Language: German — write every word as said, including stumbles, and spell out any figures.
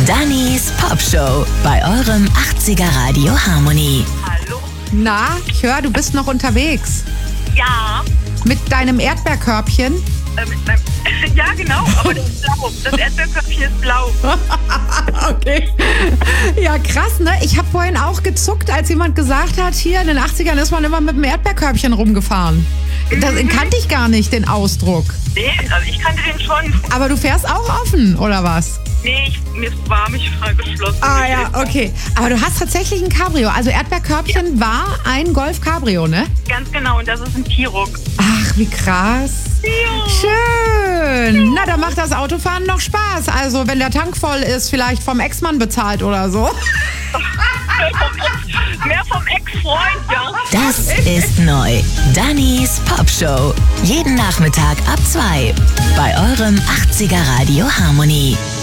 Dannys Popshow bei eurem achtziger Radio Harmony. Hallo? Na, ich höre, du bist noch unterwegs. Ja. Mit deinem Erdbeerkörbchen? Äh, mit meinem, ja, genau, aber das ist blau. Das Erdbeerköpfchen ist blau. Okay. Ja, krass, ne? Ich habe vorhin auch gezuckt, als jemand gesagt hat, hier in den achtzigern ist man immer mit dem Erdbeerkörbchen rumgefahren. Das Mhm. kannte ich gar nicht, den Ausdruck. Nee, also ich kannte den schon. Aber du fährst auch offen, oder was? Nee, ich, mir ist warm, ich fahre geschlossen. Ah ja, okay. Aber du hast tatsächlich ein Cabrio. Also Erdbeerkörbchen war ein Golf Cabrio, ne? Ganz genau, und das ist ein T-Rock. Ach, wie krass. Ja. Schön. Na, da macht das Autofahren noch Spaß. Also, wenn der Tank voll ist, vielleicht vom Ex-Mann bezahlt oder so. Mehr vom Ex-Freund, ja. Das ist neu. Dannys Popshow. Jeden Nachmittag ab zwei bei eurem achtziger Radio Harmony.